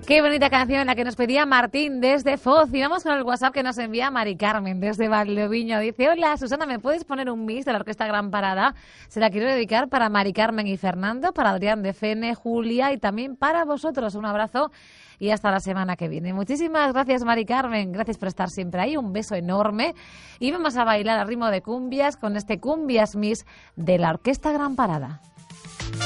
Qué bonita canción la que nos pedía Martín desde Foz. Y vamos con el WhatsApp que nos envía Mari Carmen desde Valdeoviño. Dice: hola, Susana, ¿me puedes poner un mix de la Orquesta Gran Parada? Se la quiero dedicar para Mari Carmen y Fernando, para Adrián de Fene, Julia y también para vosotros. Un abrazo y hasta la semana que viene. Muchísimas gracias, Mari Carmen. Gracias por estar siempre ahí. Un beso enorme. Y vamos a bailar al ritmo de cumbias con este Cumbias Mix de la Orquesta Gran Parada.